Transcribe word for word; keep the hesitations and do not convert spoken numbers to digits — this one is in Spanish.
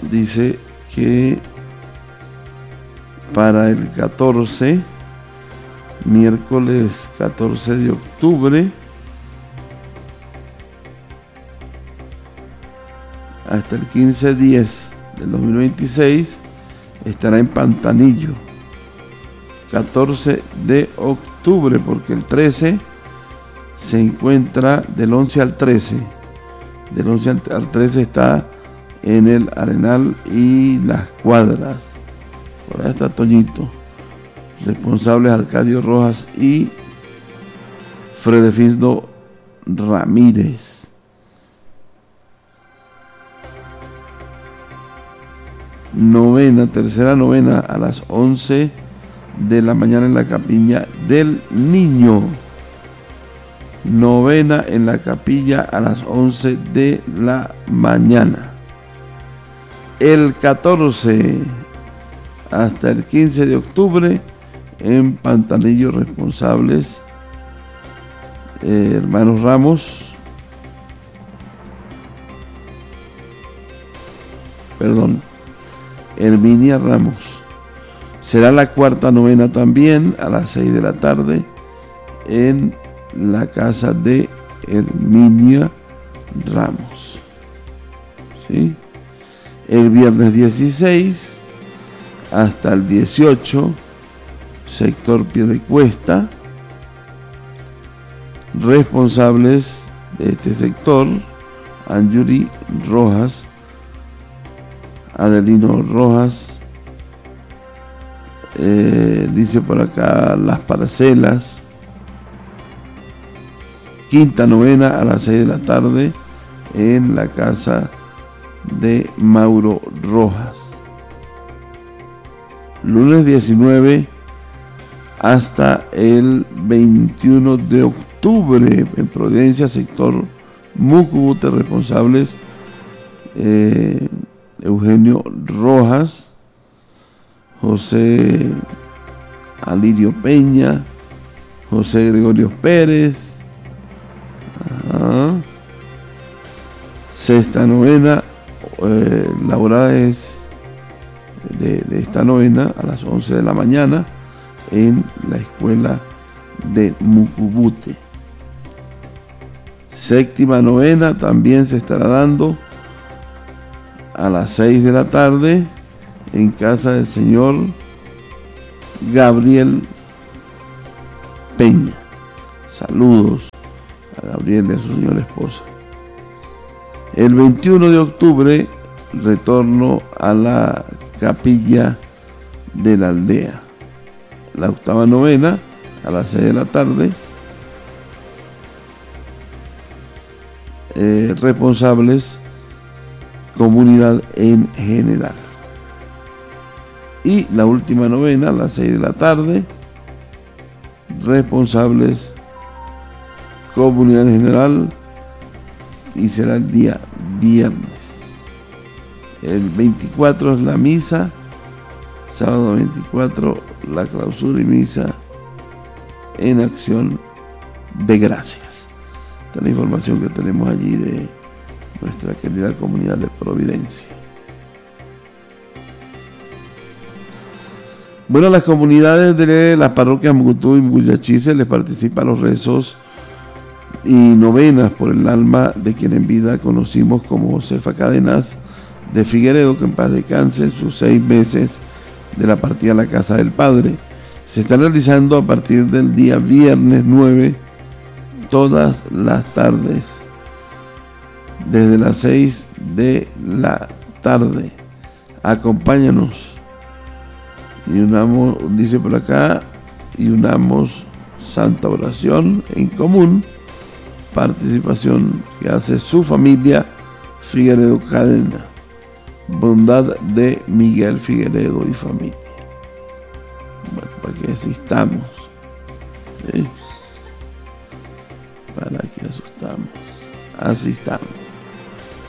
dice que para el catorce, miércoles catorce de octubre, hasta el quince diez del dos mil veintiséis, estará en Pantanillo. catorce de octubre, porque el trece se encuentra del once al trece. Del once al trece está en el Arenal y Las Cuadras. Por ahí está Toñito. Responsables Arcadio Rojas y Fredefindo Ramírez. Novena, tercera novena a las once de la mañana en la Capilla del Niño. Novena en la capilla a las once de la mañana. El catorce hasta el quince de octubre en Pantanillo, responsables eh, hermanos Ramos, perdón, Herminia Ramos. Será la cuarta novena también a las seis de la tarde en la casa de Herminia Ramos. ¿Sí? El viernes dieciséis hasta el dieciocho, sector Piedecuesta. Responsables de este sector: Anjuri Rojas, Adelino Rojas, eh, dice por acá Las Parcelas. Quinta novena a las seis de la tarde en la casa de Mauro Rojas. Lunes diecinueve hasta el veintiuno de octubre en Providencia, sector Mucubute, responsables eh, Eugenio Rojas, José Alirio Peña, José Gregorio Pérez. Ajá. Sexta novena, eh, la hora es de, de esta novena a las once de la mañana en la escuela de Mucubute. Séptima novena también se estará dando a las seis de la tarde en casa del señor Gabriel Peña. Saludos a Gabriel y a su señora esposa. El veintiuno de octubre, retorno a la capilla de la aldea. La octava novena a las seis de la tarde. Eh, responsables, comunidad en general. Y la última novena a las seis de la tarde. Responsables, comunidad en general, y será el día viernes. El veinticuatro es la misa, sábado veinticuatro la clausura y misa en acción de gracias. Esta es la información que tenemos allí de nuestra querida comunidad de Providencia. Bueno, las comunidades de las parroquias Mucutú y Mucuyachice les participan los rezos y novenas por el alma de quien en vida conocimos como Josefa Cadenas de Figueredo, que en paz descanse en sus seis meses de la partida a la casa del Padre. Se están realizando a partir del día viernes nueve, todas las tardes, desde las seis de la tarde. Acompáñanos y unamos, dice por acá, y unamos santa oración en común. Participación que hace su familia Figueredo Cadena. Bondad de Miguel Figueredo y familia. Bueno, para que asistamos. ¿Sí? Para que asustamos. Asistamos.